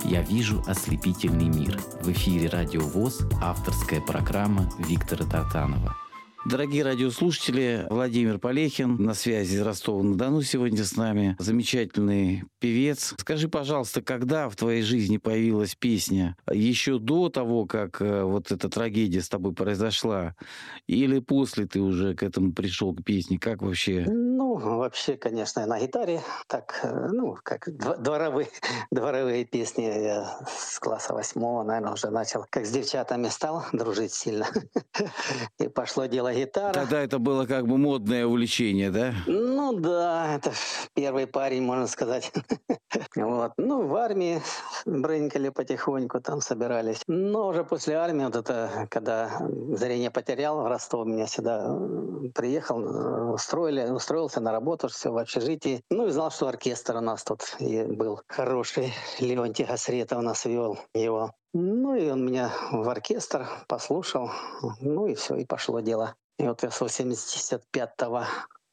«Я вижу ослепительный мир». В эфире «Радио ВОС» авторская программа Виктора Тартанова. Дорогие радиослушатели, Владимир Полехин на связи из Ростова-на-Дону сегодня с нами. Замечательный певец. Скажи, пожалуйста, когда в твоей жизни появилась песня? Еще до того, как вот эта трагедия с тобой произошла? Или после ты уже к этому пришел, к песне? Как вообще? Ну, вообще, конечно, на гитаре. Так, как дворовые песни. Я с класса 8, наверное, уже начал. Как с девчатами стал дружить сильно. И пошло дело гитара. Тогда это было как бы модное увлечение, да? Ну да, это ж первый парень, можно сказать. Вот. Ну, в армии брынкали потихоньку, там собирались. Но уже после армии, вот это, когда зрение потерял, в Ростов меня сюда приехал, устроился на работу, все в общежитии. Ну и знал, что оркестр у нас тут и был хороший. Леонтий Гасретов у нас вел его. Ну и он меня в оркестр послушал, ну и все, и пошло дело. И вот я с 85-го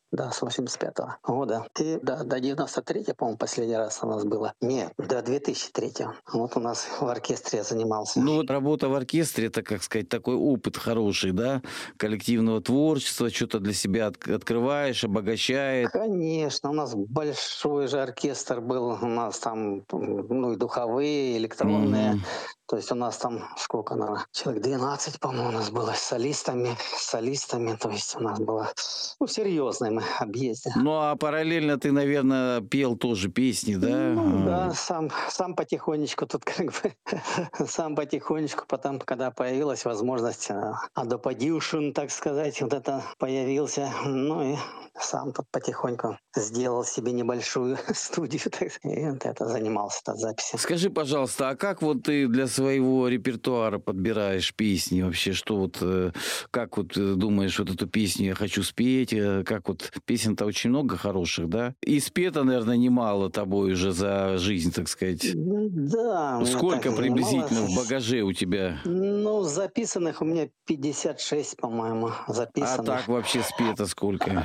года. И до 93-го, по-моему, последний раз у нас было. Нет, до 2003-го. Вот у нас в оркестре я занимался. Ну вот работа в оркестре, это, как сказать, такой опыт хороший, да? Коллективного творчества, что-то для себя открываешь, обогащает. Конечно, у нас большой же оркестр был. У нас там, и духовые, и электронные. То есть у нас там сколько, наверное, человек 12, по-моему, у нас было с солистами. То есть у нас было, серьезное мы объезде. Ну, а параллельно ты, наверное, пел тоже песни, да? Ну, да, сам потихонечку тут сам потихонечку, потом, когда появилась возможность adoption, так сказать, вот это появился, ну и сам тут потихоньку сделал себе небольшую студию, так сказать, и вот это занимался от записи. Скажи, пожалуйста, а как вот ты для своего репертуара подбираешь песни вообще? Что вот, как вот думаешь, вот эту песню я хочу спеть? Как вот песен-то очень много хороших, да? И спето, наверное, немало тобой уже за жизнь, так сказать. Да. Сколько приблизительно в багаже у тебя? Ну, записанных у меня 56, по-моему, записанных. А так вообще спето сколько?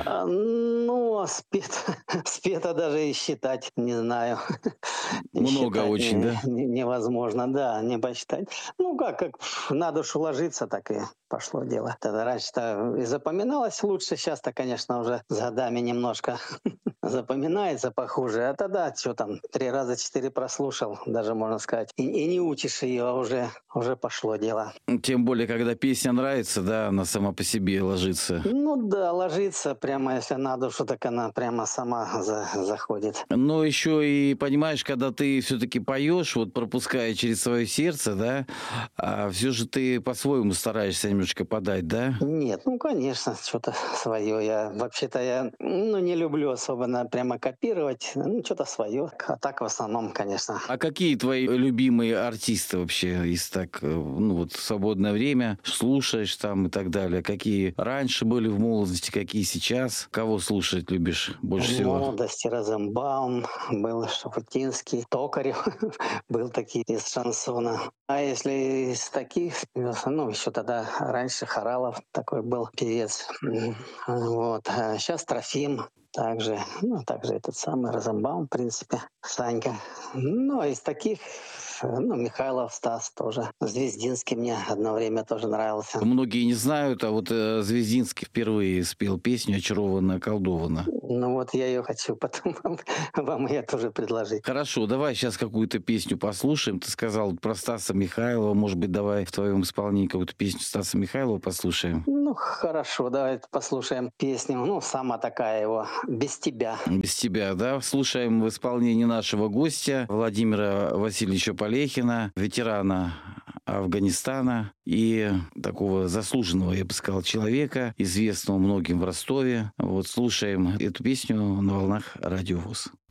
Спето даже и считать не знаю. Много очень, да? Невозможно, да, не посчитать. Ну, как на душу ложиться, так и пошло дело. Тогда раньше-то и запоминалось лучше, сейчас-то, конечно, уже с годами немножко запоминается похуже. А тогда, что там, 3 раза 4 прослушал, даже можно сказать, и не учишь ее, а уже пошло дело. Тем более, когда песня нравится, да, она сама по себе ложится. Ну да, ложится прямо, если на душу, так она прямо сама заходит. Но еще и, понимаешь, когда ты все-таки поешь, вот пропуская через свое сердце, да, а все же ты по-своему стараешься немножко подать, да? Нет, конечно, что-то свое. Я не люблю особо прямо копировать, что-то свое. А так в основном, конечно. А какие твои любимые артисты вообще, из так, в свободное время слушаешь там и так далее? Какие раньше были в молодости, какие сейчас? Кого слушать любишь больше всего? В молодости Розенбаум, был Шафутинский, Токарев был такие из шансона. А если из таких, еще тогда раньше Хоралов такой был певец. Вот. А сейчас Трофим. Также этот самый Розенбаум, в принципе, Санька. А из таких, Михайлов Стас тоже. Звездинский мне одно время тоже нравился. Многие не знают, а вот Звездинский впервые спел песню «Очарована, околдована». Я ее хочу потом вам ее тоже предложить. Хорошо, давай сейчас какую-то песню послушаем. Ты сказал про Стаса Михайлова. Может быть, давай в твоем исполнении какую-то песню Стаса Михайлова послушаем? Хорошо, давай послушаем песню. Сама такая его «Без тебя». «Без тебя», да? Слушаем в исполнении нашего гостя Владимира Васильевича Полехина, ветерана Афганистана и такого заслуженного, я бы сказал, человека, известного многим в Ростове. Вот слушаем эту песню на волнах Радио ВОС.